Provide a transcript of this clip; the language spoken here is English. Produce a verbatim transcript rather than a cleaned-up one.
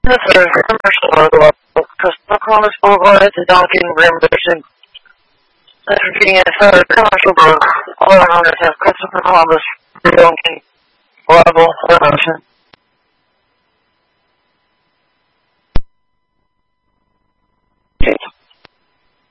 The third commercial logo of Customer Columbus Boulevard to Dunkin' reimbursement. After being a third commercial growth, all our owners have Customer Columbus Dunkin' level promotion.